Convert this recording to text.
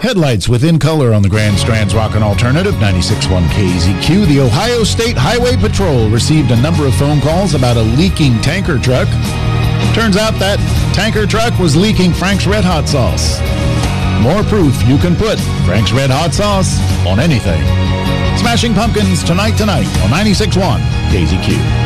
Headlights within color on the Grand Strand's Rockin' Alternative 96.1 KZQ. The Ohio State Highway Patrol received a number of phone calls about a leaking tanker truck. Turns out that tanker truck was leaking Frank's Red Hot sauce. More proof you can put Frank's Red Hot sauce on anything. Smashing Pumpkins tonight on 96.1 KZQ.